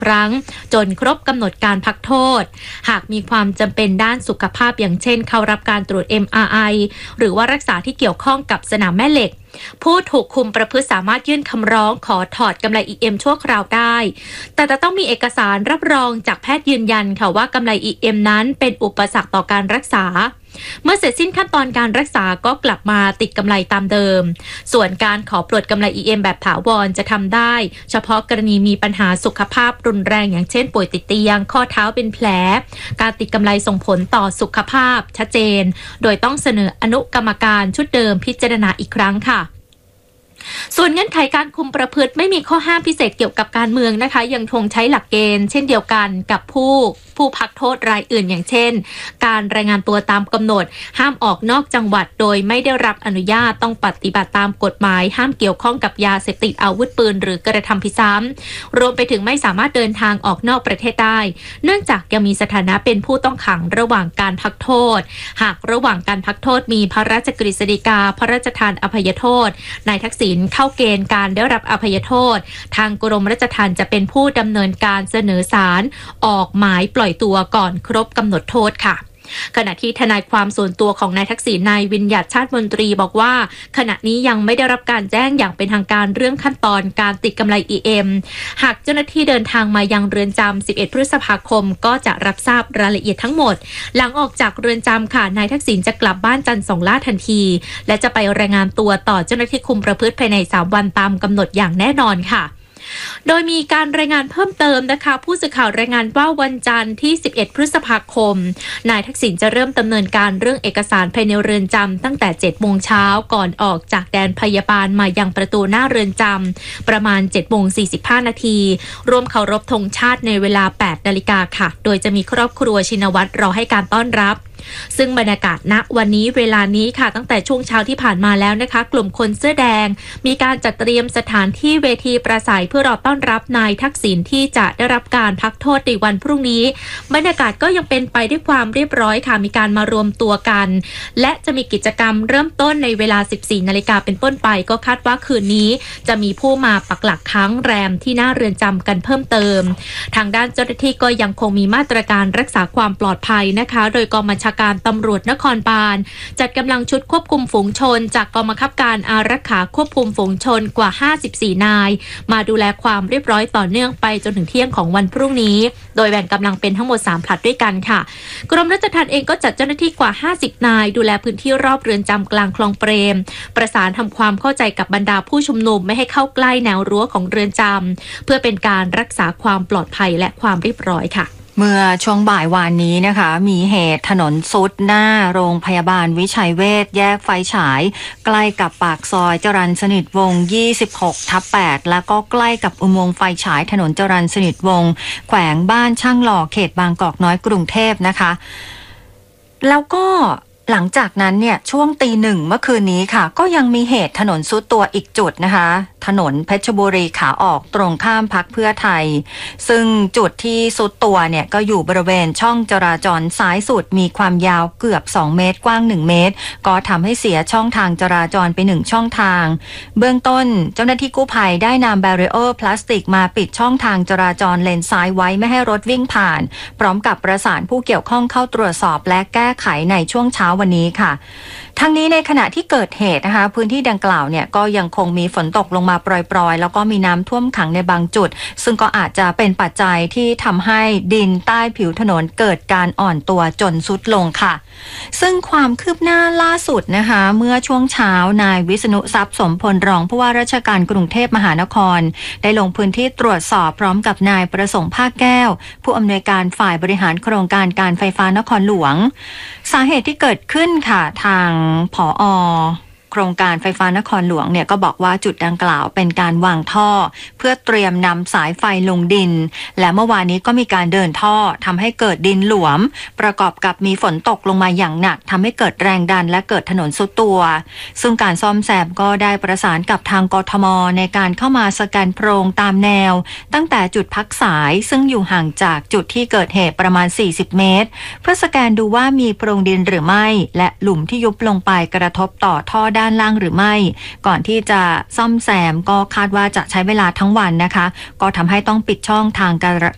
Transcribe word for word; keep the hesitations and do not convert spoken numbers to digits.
ครั้งจนครบกำหนดการพักโทษหากมีความจำเป็นด้านสุขภาพอย่างเช่นเข้ารับการตรวจ เอ็ม อาร์ ไอ หรือว่ารักษาที่เกี่ยวข้องกับสนามแม่เหล็กผู้ถูกคุมประพฤติสามารถยื่นคำร้องขอถอดกำไร อี เอ็ม ชั่วคราวได้แต่จะต้องมีเอกสารรับรองจากแพทย์ยืนยันค่ะว่ากำไร อี เอ็ม นั้นเป็นอุปสรรคต่อการรักษาเมื่อเสร็จสิ้นขั้นตอนการรักษาก็กลับมาติดกำไรตามเดิมส่วนการขอปลดกำไร อี เอ็ม แบบถาวรจะทำได้เฉพาะกรณีมีปัญหาสุขภาพรุนแรงอย่างเช่นป่วยติดเตียงข้อเท้าเป็นแผลการติดกำไรส่งผลต่อสุขภาพชัดเจนโดยต้องเสนออนุกรรมการชุดเดิมพิจารณาอีกครั้งค่ะส่วนเงื่อนไขการคุมประพฤติไม่มีข้อห้ามพิเศษเกี่ยวกับการเมืองนะคะยังคงใช้หลักเกณฑ์เช่นเดียวกันกับผู้ผู้พักโทษรายอื่นอย่างเช่นการรายงานตัวตามกำหนดห้ามออกนอกจังหวัดโดยไม่ได้รับอนุญาตต้องปฏิบัติตามกฎหมายห้ามเกี่ยวข้องกับยาเสพติดอาวุธปืนหรือกระทำผิดซ้ำรวมไปถึงไม่สามารถเดินทางออกนอกประเทศได้เนื่องจากยังมีสถานะเป็นผู้ต้องขังระหว่างการพักโทษหากระหว่างการพักโทษมีพระราชกฤษฎีกาพระราชทานอภัยโทษนายทักษิณเข้าเกณฑ์การได้รับอภัยโทษทางกรมราชทัณฑ์จะเป็นผู้ดำเนินการเสนอศาลออกหมายปล่อยตัวก่อนครบกำหนดโทษค่ะขณะที่ทนายความส่วนตัวของนายทักษิณนายวิญญัติชาติมนตรีบอกว่าขณะนี้ยังไม่ได้รับการแจ้งอย่างเป็นทางการเรื่องขั้นตอนการติดกำไร อี เอ็ม หากเจ้าหน้าที่เดินทางมายังเรือนจำสิบเอ็ดพฤษภาคมก็จะรับทราบรายละเอียดทั้งหมดหลังออกจากเรือนจำค่ะนายทักษิณจะกลับบ้านจันทร์สองล่าทันทีและจะไปรายงานตัวต่อเจ้าหน้าที่คุมประพฤติภายในสามวันตามกำหนดอย่างแน่นอนค่ะโดยมีการรายงานเพิ่มเติมนะคะผู้สื่อข่าวรายงานว่าวันจันทร์ที่สิบเอ็ดพฤษภาคมนายทักษิณจะเริ่มดำเนินการเรื่องเอกสารภายในเรือนจำตั้งแต่เจ็ดโมงเช้าก่อนออกจากแดนพยาบาลมายังประตูหน้าเรือนจำประมาณเจ็ดโมงสี่สิบห้านาทีร่วมเคารพธงชาติในเวลาแปดนาฬิกาค่ะโดยจะมีครอบครัวชินวัตรรอให้การต้อนรับซึ่งบรรยากาศณวันนี้เวลานี้ค่ะตั้งแต่ช่วงเช้าที่ผ่านมาแล้วนะคะกลุ่มคนเสื้อแดงมีการจัดเตรียมสถานที่เวทีปราศัยเพื่อรอต้อนรับนายทักษิณที่จะได้รับการพักโทษในวันพรุ่งนี้บรรยากาศก็ยังเป็นไปด้วยความเรียบร้อยค่ะมีการมารวมตัวกันและจะมีกิจกรรมเริ่มต้นในเวลา สิบสี่นาฬิกาเป็นต้นไปก็คาดว่าคืนนี้จะมีผู้มาปักหลักค้างแรมที่หน้าเรือนจำกันเพิ่มเติมทางด้านเจ้าหน้าที่ก็ยังคงมีมาตรการรักษาความปลอดภัยนะคะโดยกองบัญชาการตำรวจนครบาลจัดกำลังชุดควบคุมฝูงชนจากกองบังคับการอารักขาควบคุมฝูงชนกว่าห้าสิบสี่นายมาดูแลความเรียบร้อยต่อเนื่องไปจนถึงเที่ยงของวันพรุ่งนี้โดยแบ่งกำลังเป็นทั้งหมดสามผลัดด้วยกันค่ะกรมราชทัณฑ์เองก็จัดเจ้าหน้าที่กว่าห้าสิบนายดูแลพื้นที่รอบเรือนจำกลางคลองเปรมประสานทำความเข้าใจกับบรรดาผู้ชุมนุมไม่ให้เข้าใกล้แนวรั้วของเรือนจำเพื่อเป็นการรักษาความปลอดภัยและความเรียบร้อยค่ะเมื่อช่วงบ่ายวานนี้นะคะมีเหตุถนนซุดหน้าโรงพยาบาลวิชัยเวชแยกไฟฉายใกล้กับปากซอยจรัญสนิทวงศ์ยี่สิบหกทับแปดแล้วก็ใกล้กับอุโมงค์ไฟฉายถนนจรัญสนิทวงศ์แขวงบ้านช่างหล่อเขตบางกอกน้อยกรุงเทพนะคะแล้วก็หลังจากนั้นเนี่ยช่วงตีหนึ่งเมื่อคืนนี้ค่ะก็ยังมีเหตุถนนซุดตัวอีกจุดนะคะถนนเพชรบุรีขาออกตรงข้ามพรรคเพื่อไทยซึ่งจุดที่ซุดตัวเนี่ยก็อยู่บริเวณช่องจราจรซ้ายสุดมีความยาวเกือบสองเมตรกว้างหนึ่งเมตรก็ทำให้เสียช่องทางจราจรไปหนึ่งช่องทางเบื้องต้นเจ้าหน้าที่กู้ภัยได้นำแบรีเออร์พลาสติกมาปิดช่องทางจราจรเลนซ้ายไว้ไม่ให้รถวิ่งผ่านพร้อมกับประสานผู้เกี่ยวข้องเข้าตรวจสอบและแก้ไขในช่วงเช้าวันนี้ค่ะทั้งนี้ในขณะที่เกิดเหตุนะคะพื้นที่ดังกล่าวเนี่ยก็ยังคงมีฝนตกลงมาปรอยๆแล้วก็มีน้ำท่วมขังในบางจุดซึ่งก็อาจจะเป็นปัจจัยที่ทำให้ดินใต้ผิวถนนเกิดการอ่อนตัวจนทรุดลงค่ะซึ่งความคืบหน้าล่าสุดนะคะเมื่อช่วงเช้านายวิษณุทรัพย์สมพลรองผู้ว่าราชการกรุงเทพมหานครได้ลงพื้นที่ตรวจสอบพร้อมกับนายประสงค์ภาคแก้วผู้อำนวยการฝ่ายบริหารโครงการการไฟฟ้านครหลวงสาเหตุที่เกิดขึ้นค่ะทางผอ.โครงการไฟฟ้านครหลวงเนี่ยก็บอกว่าจุดดังกล่าวเป็นการวางท่อเพื่อเตรียมนำสายไฟลงดินและเมื่อวานนี้ก็มีการเดินท่อทำให้เกิดดินหลวมประกอบกับมีฝนตกลงมาอย่างหนักทำให้เกิดแรงดันและเกิดถนนซุดตัวซึ่งการซ่อมแซมก็ได้ประสานกับทางกทม.ในการเข้ามาสแกนโพรงตามแนวตั้งแต่จุดพักสายซึ่งอยู่ห่างจากจุดที่เกิดเหตุประมาณสี่สิบเมตรเพื่อสแกนดูว่ามีโพรงดินหรือไม่และหลุมที่ยุบลงไปกระทบต่อท่อด้านล่างหรือไม่ก่อนที่จะซ่อมแซมก็คาดว่าจะใช้เวลาทั้งวันนะคะก็ทำให้ต้องปิดช่องทาง